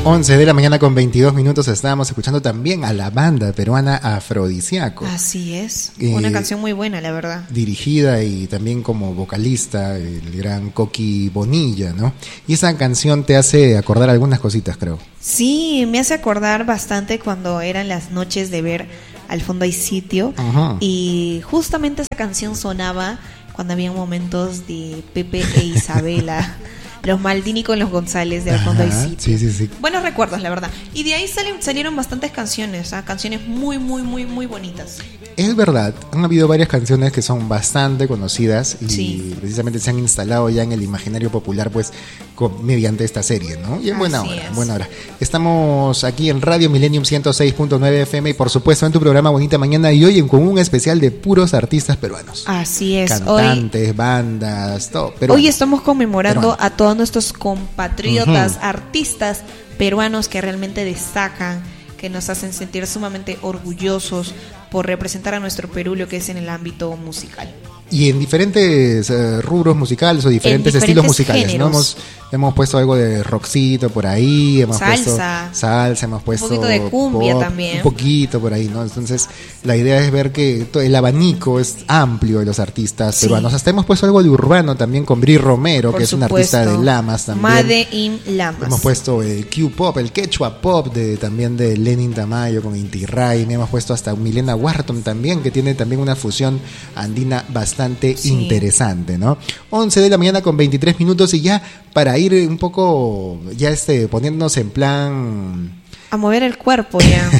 11 de la mañana con 22 minutos estábamos escuchando también a la banda peruana Afrodisíaco. Así es, una canción muy buena, la verdad. Dirigida y también como vocalista el gran Coqui Bonilla, ¿no? Y esa canción te hace acordar algunas cositas, creo. Sí, me hace acordar bastante cuando eran las noches de ver Al Fondo Hay Sitio. Ajá. Y justamente esa canción sonaba cuando había momentos de Pepe e Isabela. Los Maldini con los González de Al Fondo Hay Sitio. Sí. Buenos recuerdos, la verdad. Y de ahí salieron bastantes canciones, canciones muy bonitas. Es verdad, han habido varias canciones que son bastante conocidas y precisamente se han instalado ya en el imaginario popular, pues, mediante esta serie, ¿no? Y en buena hora. Estamos aquí en Radio Millennium 106.9 FM y por supuesto en tu programa Bonita Mañana y hoy con un especial de puros artistas peruanos. Así es. Cantantes, bandas, todo. Hoy estamos conmemorando a todos nuestros compatriotas, artistas peruanos que realmente destacan, que nos hacen sentir sumamente orgullosos por representar a nuestro Perú, lo que es en el ámbito musical. Y en diferentes rubros musicales o diferentes estilos musicales, ¿no? Hemos puesto algo de rockcito por ahí, hemos puesto salsa, hemos puesto un poquito de cumbia pop, también. Un poquito por ahí, ¿no? Entonces, la idea es ver que el abanico es amplio de los artistas peruanos. Hasta hemos puesto algo de urbano también con Bri Romero, que es una artista de Lamas también. Made in Lamas. Hemos puesto el Q-Pop, el Quechua Pop también de Lenin Tamayo con Inti Raymi. Hemos puesto hasta Milena Wharton también, que tiene también una fusión andina bastante interesante, ¿no? 11 de la mañana con 23 minutos y ya para ir un poco ya poniéndonos en plan a mover el cuerpo ya.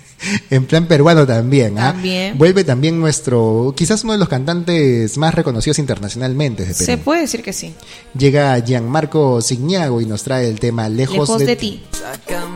En plan peruano también, También. Vuelve también quizás uno de los cantantes más reconocidos internacionalmente de Perú. Se puede decir que sí. Llega Gianmarco Signiago y nos trae el tema Lejos de ti. Sácame